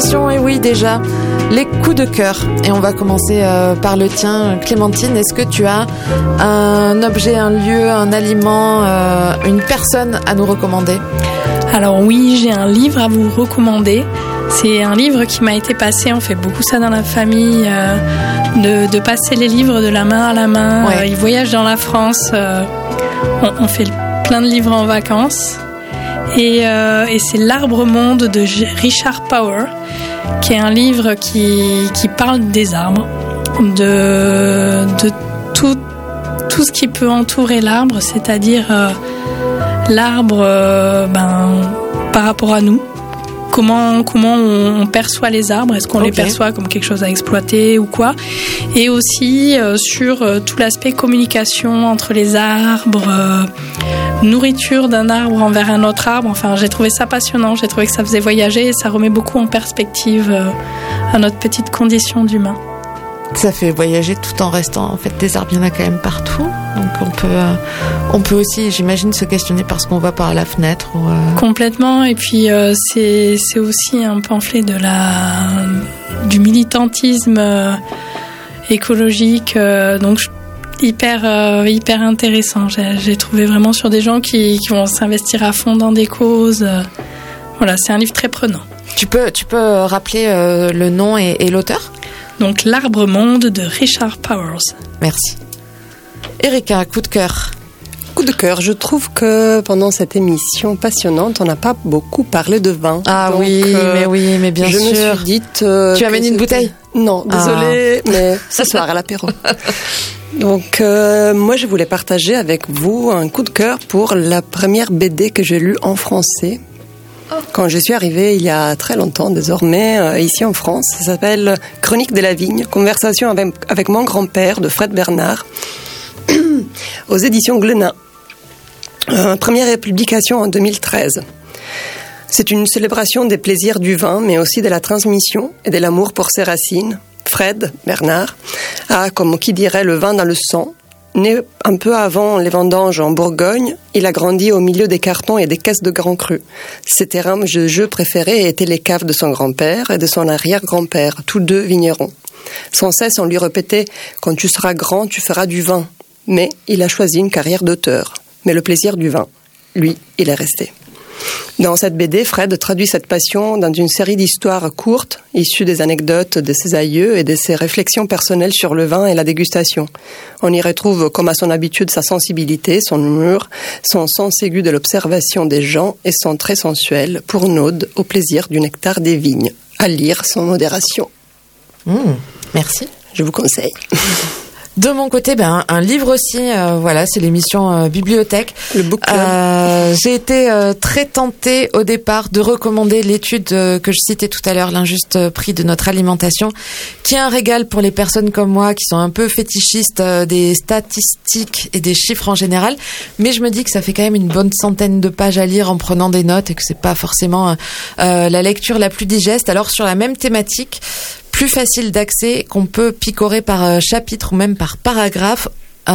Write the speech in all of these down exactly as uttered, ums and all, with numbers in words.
l'émission, et oui déjà, les coups de cœur. Et on va commencer euh, par le tien, Clémentine. Est-ce que tu as un objet, un lieu, un aliment, euh, une personne à nous recommander ? Alors oui, j'ai un livre à vous recommander. C'est un livre qui m'a été passé, on fait beaucoup ça dans la famille, euh, de, de passer les livres de la main à la main. Ouais. Euh, ils voyagent dans la France, euh, on, on fait plein de livres en vacances. Et, euh, et c'est L'Arbre Monde de Richard Power, qui est un livre qui, qui parle des arbres, de, de tout, tout ce qui peut entourer l'arbre, c'est-à-dire euh, l'arbre euh, ben, par rapport à nous. Comment, comment on, on perçoit les arbres, est-ce qu'on okay. les perçoit comme quelque chose à exploiter ou quoi, et aussi euh, sur euh, tout l'aspect communication entre les arbres, euh, nourriture d'un arbre envers un autre arbre. Enfin, j'ai trouvé ça passionnant, j'ai trouvé que ça faisait voyager et ça remet beaucoup en perspective euh, à notre petite condition d'humain. Ça fait voyager tout en restant, en fait, des arbres, il y en a quand même partout. Donc on peut, euh, on peut aussi, j'imagine, se questionner par ce qu'on voit par la fenêtre. Ou, euh... Complètement. Et puis euh, c'est, c'est aussi un pamphlet de la, du militantisme euh, écologique. Euh, donc hyper, euh, hyper intéressant. J'ai, j'ai trouvé vraiment sur des gens qui, qui vont s'investir à fond dans des causes. Euh, voilà, c'est un livre très prenant. Tu peux, tu peux rappeler euh, le nom et, et l'auteur ? Donc L'Arbre Monde de Richard Powers. Merci. Erika, coup de cœur. Coup de cœur, je trouve que pendant cette émission passionnante, on n'a pas beaucoup parlé de vin. Ah Donc, oui, euh, mais oui, mais bien je sûr. Je me suis dit... Euh, tu amènes une bouteille ? Non, désolée, ah. mais ce soir à l'apéro. Donc, euh, moi, je voulais partager avec vous un coup de cœur pour la première B D que j'ai lue en français. Quand je suis arrivée il y a très longtemps désormais euh, ici en France, ça s'appelle Chronique de la vigne, conversation avec, avec mon grand-père de Fred Bernard aux éditions Glénat. Euh, première publication en deux mille treize. C'est une célébration des plaisirs du vin, mais aussi de la transmission et de l'amour pour ses racines. Fred Bernard a, comme qui dirait, le vin dans le sang. Né un peu avant les vendanges en Bourgogne, il a grandi au milieu des cartons et des caisses de grands crus. Ses terrains de jeu préférés étaient les caves de son grand-père et de son arrière-grand-père, tous deux vignerons. Sans cesse, on lui répétait « Quand tu seras grand, tu feras du vin ». Mais il a choisi une carrière d'auteur. Mais le plaisir du vin, lui, il est resté. Dans cette B D, Fred traduit cette passion dans une série d'histoires courtes, issues des anecdotes de ses aïeux et de ses réflexions personnelles sur le vin et la dégustation. On y retrouve, comme à son habitude, sa sensibilité, son humour, son sens aigu de l'observation des gens et son trait sensuel pour une ode au plaisir du nectar des vignes. À lire sans modération. Mmh, merci. Je vous conseille. De mon côté, ben un livre aussi. Euh, voilà, c'est l'émission euh, Bibliothèque. Le book club. Euh, j'ai été euh, très tentée au départ de recommander l'étude euh, que je citais tout à l'heure, l'injuste prix de notre alimentation, qui est un régal pour les personnes comme moi qui sont un peu fétichistes euh, des statistiques et des chiffres en général. Mais je me dis que ça fait quand même une bonne centaine de pages à lire en prenant des notes et que c'est pas forcément euh, la lecture la plus digeste. Alors sur la même thématique, plus facile d'accès, qu'on peut picorer par chapitre ou même par paragraphe,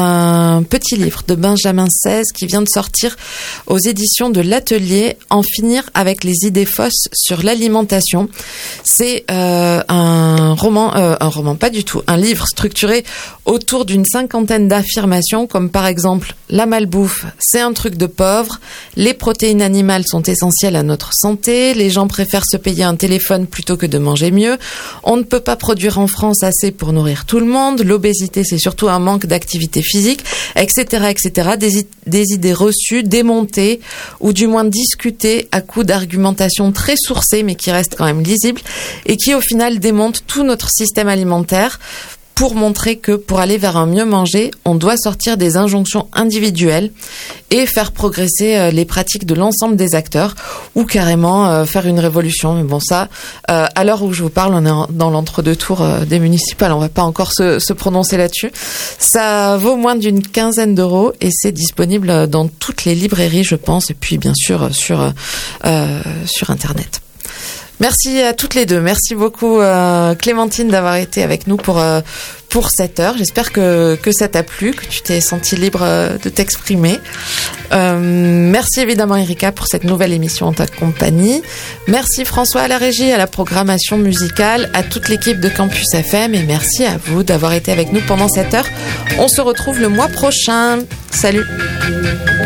un petit livre de Benjamin seize qui vient de sortir aux éditions de l'Atelier, En finir avec les idées fausses sur l'alimentation. C'est euh, un roman, euh, un roman pas du tout, un livre structuré autour d'une cinquantaine d'affirmations comme par exemple la malbouffe, c'est un truc de pauvre, les protéines animales sont essentielles à notre santé, les gens préfèrent se payer un téléphone plutôt que de manger mieux, on ne peut pas produire en France assez pour nourrir tout le monde, l'obésité c'est surtout un manque d'activité physique, et cetera, et cetera. Des, des idées reçues, démontées, ou du moins discutées à coups d'argumentation très sourcée, mais qui restent quand même lisibles, et qui au final démontent tout notre système alimentaire pour montrer que pour aller vers un mieux manger, on doit sortir des injonctions individuelles et faire progresser les pratiques de l'ensemble des acteurs ou carrément euh, faire une révolution. Mais bon, ça, euh, à l'heure où je vous parle, on est dans l'entre-deux tours euh, des municipales, on va pas encore se, se prononcer là-dessus. Ça vaut moins d'une quinzaine d'euros et c'est disponible dans toutes les librairies, je pense, et puis bien sûr sur, euh, sur Internet. Merci à toutes les deux. Merci beaucoup euh, Clémentine d'avoir été avec nous pour euh, pour cette heure. J'espère que que ça t'a plu, que tu t'es sentie libre euh, de t'exprimer. Euh, merci évidemment Erika pour cette nouvelle émission en ta compagnie. Merci François à la régie, à la programmation musicale, à toute l'équipe de Campus F M et merci à vous d'avoir été avec nous pendant cette heure. On se retrouve le mois prochain. Salut.